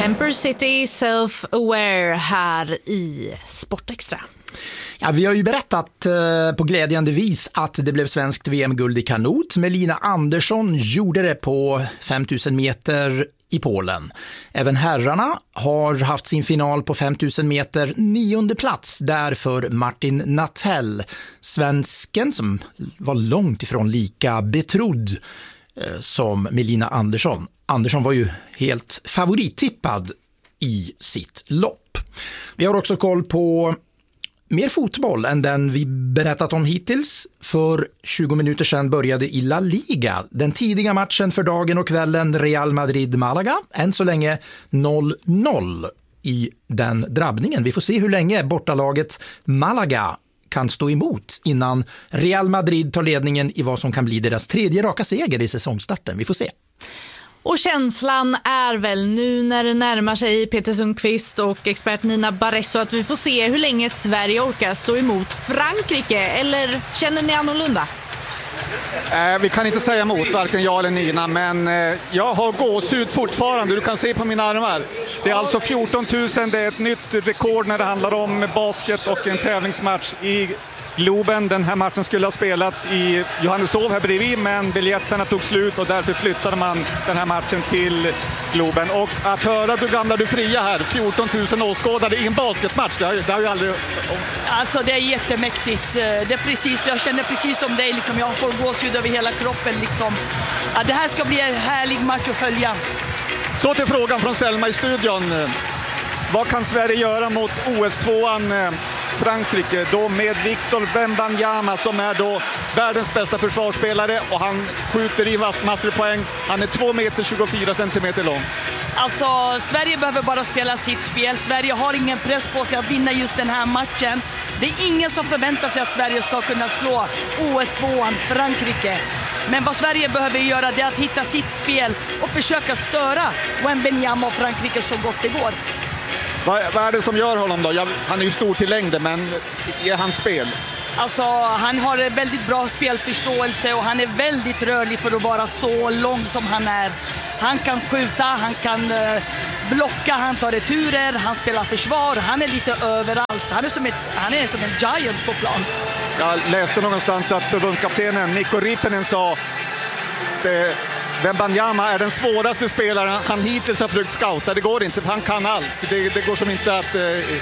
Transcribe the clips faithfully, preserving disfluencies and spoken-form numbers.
Emperor City Self-Aware här i Sportextra. Ja, vi har ju berättat eh, på glädjande vis att det blev svenskt V M-guld i kanot. Melina Andersson gjorde det på femtusen meter i Polen. Även herrarna har haft sin final på femtusen meter, nionde plats där för Martin Nattell. Svensken som var långt ifrån lika betrodd eh, som Melina Andersson. Andersson var ju helt favorittippad i sitt lopp. Vi har också koll på mer fotboll än den vi berättat om hittills. För tjugo minuter sedan började i La Liga den tidiga matchen för dagen och kvällen Real Madrid-Malaga. Än så länge noll noll i den drabbningen. Vi får se hur länge bortalaget Malaga kan stå emot innan Real Madrid tar ledningen i vad som kan bli deras tredje raka seger i säsongstarten. Vi får se. Och känslan är väl nu när det närmar sig Peter Sundqvist och expert Nina Barresso att vi får se hur länge Sverige orkar stå emot Frankrike. Eller känner ni annorlunda? Eh, vi kan inte säga emot varken jag eller Nina, men eh, jag har gåshud fortfarande. Du kan se på mina armar. Det är alltså fjorton tusen, det är ett nytt rekord när det handlar om basket och en tävlingsmatch i Globen. Den här matchen skulle ha spelats i Johanneshov här bredvid, men biljetterna tog slut och därför flyttade man den här matchen till Globen. Och att höra du gamla du fria här, fjorton tusen åskådare i en basketmatch, det har, det har ju aldrig... Alltså det är jättemäktigt. Det är precis, jag känner precis som dig, liksom, jag får gåshud över hela kroppen. Liksom. Ja, det här ska bli en härlig match att följa. Så till frågan från Selma i studion. Vad kan Sverige göra mot O S-tvåan Frankrike då med Victor Wembanyama som är då världens bästa försvarsspelare och han skjuter i massor poäng. Han är två meter tjugofyra centimeter lång. Alltså Sverige behöver bara spela sitt spel. Sverige har ingen press på sig att vinna just den här matchen. Det är ingen som förväntar sig att Sverige ska kunna slå O S-tvåan Frankrike. Men vad Sverige behöver göra det är att hitta sitt spel och försöka störa Wembanyama och Frankrike så gott det går. Vad, vad är det som gör honom då? Jag, han är ju stor till längden, men är hans spel? Alltså, han har väldigt bra spelförståelse och han är väldigt rörlig för att vara så lång som han är. Han kan skjuta, han kan uh, blocka, han tar returer, han spelar försvar. Han är lite överallt. Han är som, ett, han är som en giant på plan. Jag läste någonstans att förbundskaptenen Mikko Rippinen sa det, Wembanyama är den svåraste spelaren han hittills har försökt scouta. Det går inte, för han kan allt. Det, det går som inte att... Eh...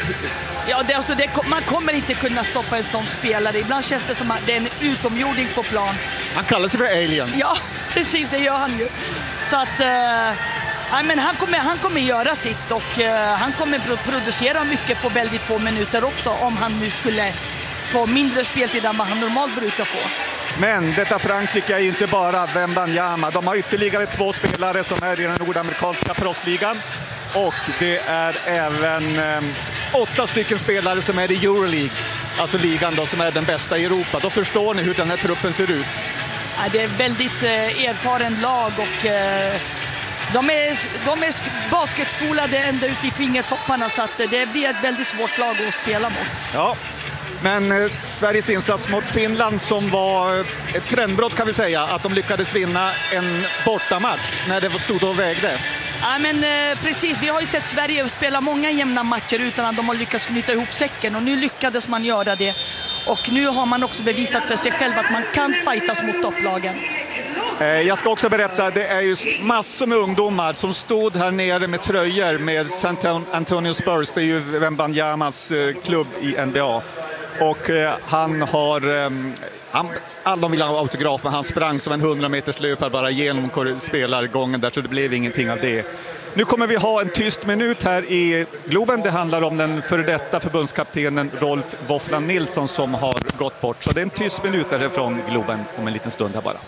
Ja, det, alltså, det, man kommer inte kunna stoppa en sån spelare. Ibland känns det som att det är en utomjording på plan. Han kallar sig för alien. Ja, precis, det gör han ju. Så att... Eh... Ja, men han, kommer, han kommer göra sitt och uh, han kommer producera mycket på väldigt få minuter också om han nu skulle få mindre speltid än vad han normalt brukar få. Men detta Frankrike är ju inte bara Wembanyama. De har ytterligare två spelare som är i den nordamerikanska proffsligan. Och det är även eh, åtta stycken spelare som är i Euroleague. Alltså ligan då, som är den bästa i Europa. Då förstår ni hur den här truppen ser ut. Ja, det är väldigt eh, erfaren lag och... Eh, De är, de är basketskolade ända ut i fingertopparna så att det blir ett väldigt svårt lag att spela mot. Ja, men eh, Sveriges insats mot Finland som var ett trendbrott kan vi säga, att de lyckades vinna en bortamatch när det stod och vägde. Ja, men eh, precis, vi har ju sett Sverige spela många jämna matcher utan att de har lyckats knyta ihop säcken och nu lyckades man göra det. Och nu har man också bevisat för sig själv att man kan fightas mot topplagen. Jag ska också berätta, det är ju massor med ungdomar som stod här nere med tröjor med San Antonio Spurs. Det är ju Wembanyamas klubb i N B A. Och han har... Han, alla vill ha autograf, men han sprang som en hundra meters löpare bara genom spelargången där, så det blev ingenting av det. Nu kommer vi ha en tyst minut här i Globen. Det handlar om den före detta förbundskaptenen Rolf Våfflan Nilsson som har gått bort. Så det är en tyst minut härifrån Globen om en liten stund här bara.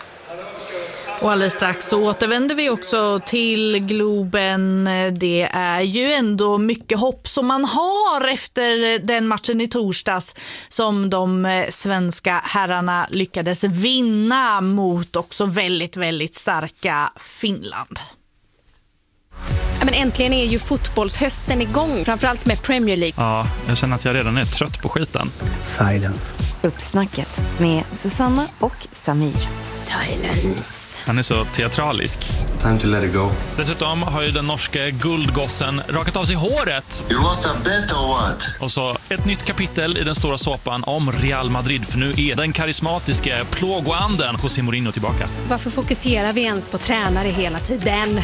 Och alldeles strax så återvänder vi också till Globen. Det är ju ändå mycket hopp som man har efter den matchen i torsdags som de svenska herrarna lyckades vinna mot också väldigt, väldigt starka Finland. Ja, men äntligen är ju fotbollshösten igång, framförallt med Premier League. Ja, jag känner att jag redan är trött på skiten. Silence. Uppsnacket med Susanna och Samir. Silence. Han är så teatralisk. Time to let it go. Dessutom har ju den norske guldgossen rakat av sig håret. You lost a bet or what? Och så ett nytt kapitel i den stora såpan om Real Madrid. För nu är den karismatiske plågoanden José Mourinho tillbaka. Varför fokuserar vi ens på tränare hela tiden?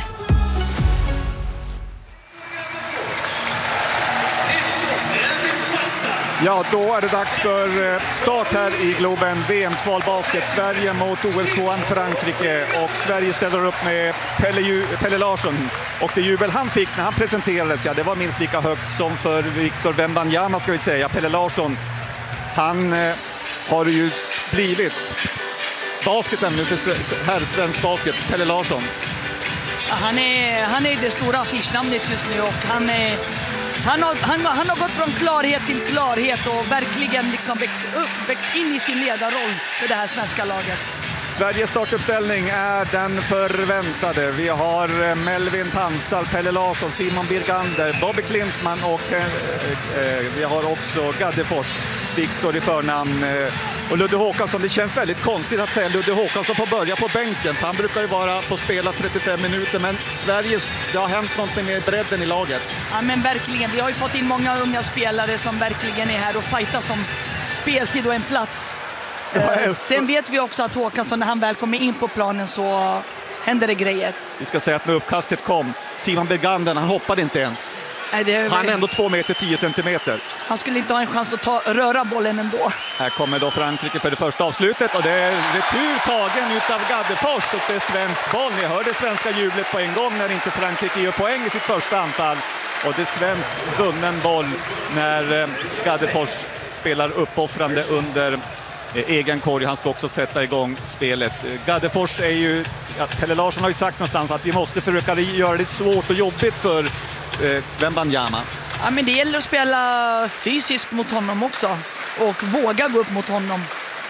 Ja, då är det dags för start här i Globen. V M-kvalbasket. Sverige mot O S-tvåan Frankrike. Och Sverige ställer upp med Pelle, Ju- Pelle Larsson. Och det jubel han fick när han presenterades, ja, det var minst lika högt som för Victor Wembanyama, ska vi säga. Pelle Larsson, han eh, har ju blivit basketen nu för här svensk basket. Pelle Larsson. Han är, han är det stora affischnamnet just nu och han är... Han har, han, han har gått från klarhet till klarhet och verkligen liksom växt, upp, växt in i sin ledarroll för det här svenska laget. Sveriges startuppställning är den förväntade. Vi har Melvin Pansal, Pelle Larsson, Simon Birgander, Bobby Klintman och eh, eh, vi har också Gaddefors, Viktor i förnamn. Eh, och Ludde Håkansson, det känns väldigt konstigt att säga Ludde Håkansson får börja på bänken. Han brukar ju vara på spela trettiofem minuter, men Sverige, det har hänt något med bredden i laget. Ja, men verkligen. Vi har ju fått in många unga spelare som verkligen är här och fightar som speltid och en plats. Eh, sen vet vi också att Håkansson, när han väl kommer in på planen så händer det grejer. Vi ska säga att när uppkastet kom, Simon Birgander, han hoppade inte ens. Nej, det är... Han är ändå två meter tio centimeter. Han skulle inte ha en chans att ta, röra bollen ändå. Här kommer då Frankrike för det första avslutet och det är retur tagen utav Gaddefors och det är svensk boll. Ni hör det svenska jublet på en gång när inte Frankrike gör poäng i sitt första anfall. Och det är svensk vunnen boll när Gaddefors spelar uppoffrande under egen korg. Han ska också sätta igång spelet. Gaddefors är ju, ja, Pelle Larsson har ju sagt någonstans att vi måste försöka göra det svårt och jobbigt för eh, Wembanyama. Ja, men det gäller att spela fysiskt mot honom också och våga gå upp mot honom.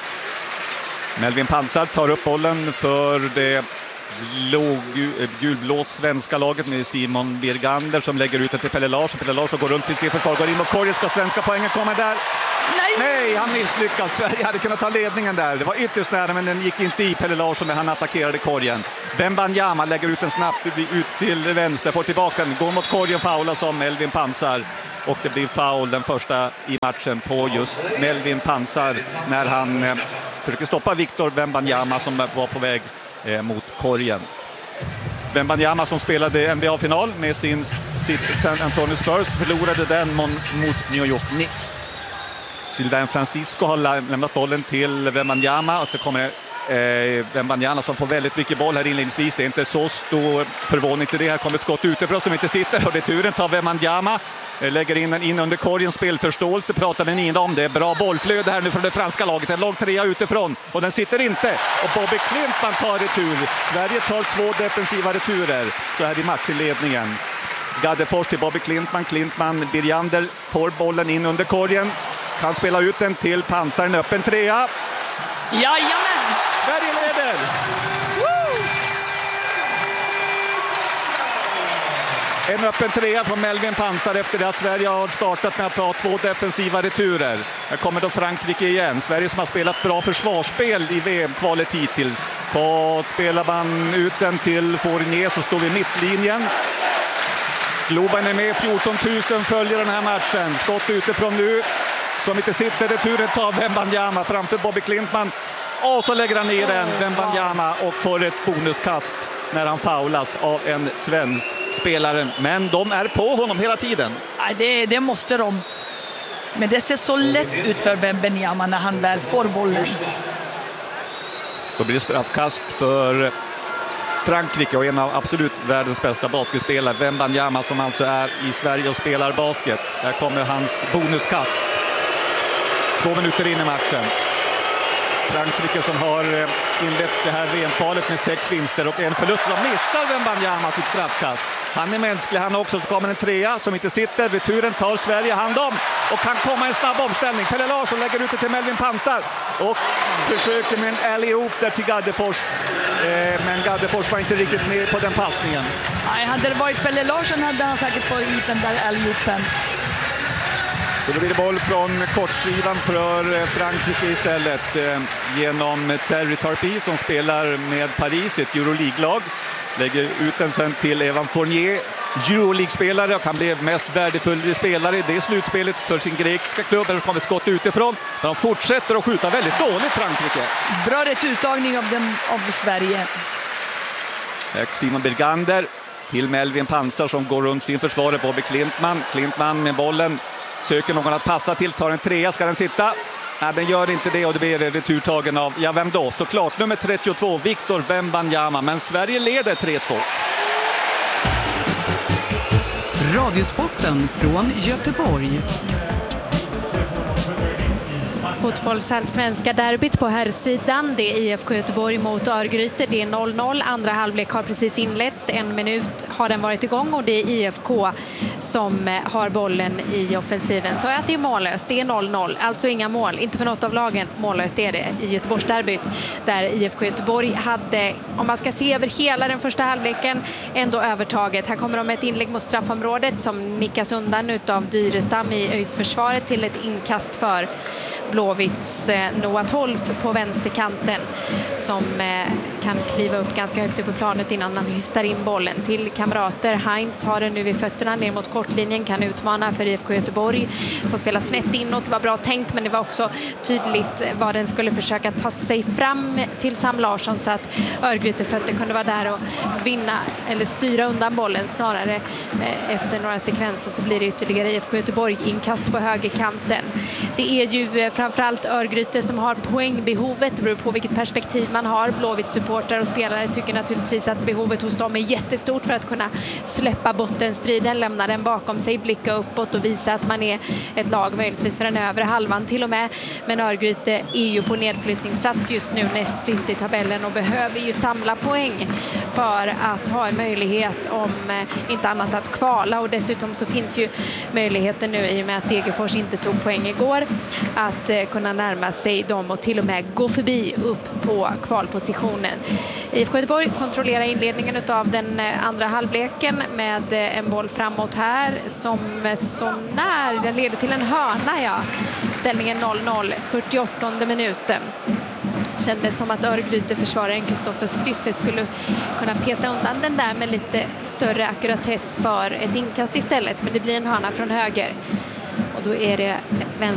Melvin Pansar tar upp bollen för det gulblå svenska laget med Simon Birgander som lägger ut det till Pelle Larsson. Pelle Larsson går runt till sin försvar, går in mot korgen. Ska svenska poängen komma där? Nej! Nej, han misslyckas. Sverige hade kunnat ta ledningen där. Det var ytterst nära, men den gick inte i Pelle Larsson när han attackerade korgen. Wembanyama lägger ut den snabbt ut till vänster, får tillbaka den, går mot korgen, faular som Melvin Pansar. Och det blir foul, den första i matchen, på just Melvin Pansar när han eh, försöker stoppa Victor Wembanyama som var på väg eh, mot korgen. Wembanyama som spelade N B A-final med sin sitt San Antonio Spurs förlorade den mot New York Knicks. Sylvain Francisco har lämnat bollen till Wembanyama och så kommer eh, Wembanyama som får väldigt mycket boll här inledningsvis. Det är inte så stor förvåning till det. Här kommer skott utifrån som inte sitter och det turen tar Wembanyama. Eh, lägger in den in under korgen, spelförståelse pratar den in om. Det är bra bollflöde här nu från det franska laget. En lång trea utifrån och den sitter inte. Och Bobby Klintman tar retur. Sverige tar två defensiva returer så här i matchinledningen. Gaddefors till Bobby Klintman. Klintman, Birgander får bollen in under korgen. Kan spela ut den till Pansar, en öppen trea. Jajamän! Sverige leder! Woo! En öppen trea från Melvin Pansar efter det att Sverige har startat med att ta två defensiva returer. Här kommer då Frankrike igen. Sverige som har spelat bra försvarsspel i V M-kvalet hittills. På spelar man ut den till Fournier så står vi mittlinjen. Globen är med, fjorton tusen följer den här matchen. Skott utifrån nu. Som inte sitter, returen tar Wembanyama framför Bobby Klintman. Och så lägger han ner den, Wembanyama, och får ett bonuskast när han faulas av en svensk spelare. Men de är på honom hela tiden. Nej, det, det måste de. Men det ser så lätt ut för Wembanyama när han väl får bollen. Då blir det straffkast för Frankrike och en av absolut världens bästa basketspelare, Wembanyama, som alltså är i Sverige och spelar basket. Här kommer hans bonuskast. Två minuter in i matchen. Frankrike som har inlett det här V M-kvalet med sex vinster och en förlust, som missar Wembanyama sitt straffkast. Han är mänsklig han också, så kommer en trea som inte sitter. Returen tar Sverige hand om och kan komma en snabb omställning. Pelle Larsson lägger ut det till Melvin Pansar och försöker med en alley-oop där till Gaddefors. Eh, men Gaddefors var inte riktigt med på den passningen. Nej, hade det varit Pelle Larsson hade han säkert fått ut den där alley-oopen. Så då blir det boll från kortsidan för Frankrike istället genom Terry Tarpey som spelar med Paris, ett Euroleague-lag. Lägger ut den sen till Evan Fournier, Euroleague-spelare och kan bli mest värdefull spelare i det slutspelet för sin grekiska klubb. Där kommer skott utifrån, men de fortsätter att skjuta väldigt dåligt, Frankrike. Bra rätt uttagning av, dem, av Sverige. Simon Bergander till Melvin Pansar som går runt sin försvarare Bobby Klintman. Klintman med bollen, söker någon att passa till, tar en trea, ska den sitta? Nej, den gör inte det och det blir returtagen av, ja vem då? Såklart nummer trettiotvå, Victor Wembanyama, men Sverige leder tre två. Radiosporten från Göteborg. Fotbollsallsvenska derbyt på herrsidan. Det är I F K Göteborg mot Örgryte. Det är noll noll. Andra halvlek har precis inletts. En minut har den varit igång och det är I F K som har bollen i offensiven. Så att det är mållöst. Det är noll noll. Alltså inga mål. Inte för något av lagen. Mållöst är det i Göteborgsderbyt. Där I F K Göteborg hade, om man ska se över hela den första halvleken, ändå övertaget. Här kommer de med ett inlägg mot straffområdet som nickas undan utav Dyrestam i Öjsförsvaret till ett inkast för Blåvitts Noah Tolf på vänsterkanten som kan kliva upp ganska högt upp på planet innan han hystar in bollen till kamrater. Heinz har den nu vid fötterna ner mot kortlinjen, kan utmana för I F K Göteborg som spelar snett inåt. Det var bra tänkt, men det var också tydligt vad den skulle försöka ta sig fram till Sam Larsson så att Örgryte fötter kunde vara där och vinna eller styra undan bollen. Snarare efter några sekvenser så blir det ytterligare I F K Göteborg inkast på högerkanten. Det är ju framförallt Örgryte som har poängbehovet. Det beror på vilket perspektiv man har. Blåvitt-supportrar och spelare tycker naturligtvis att behovet hos dem är jättestort för att kunna släppa bottenstriden, lämna den bakom sig, blicka uppåt och visa att man är ett lag möjligtvis för den övre halvan till och med. Men Örgryte är ju på nedflyttningsplats just nu, näst sist i tabellen, och behöver ju samla poäng för att ha en möjlighet, om inte annat, att kvala. Och dessutom så finns ju möjligheten nu i och med att Degerfors inte tog poäng igår att kunna närma sig dem och till och med gå förbi upp på kvalpositionen. I F K Göteborg kontrollerar inledningen av den andra halvleken med en boll framåt här som så när den leder till en hörna. Ja. Ställningen noll noll, fyrtioåttonde minuten. Kändes som att Örgryte försvararen Kristoffer Styffe skulle kunna peta undan den där med lite större akkuratess för ett inkast istället, men det blir en hörna från höger. Och då är det vänster